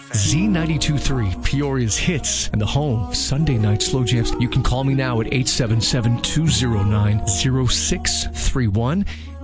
Z92.3, Peoria's hits and the home of Sunday night slow jams. You can call me now at 877-209-0631.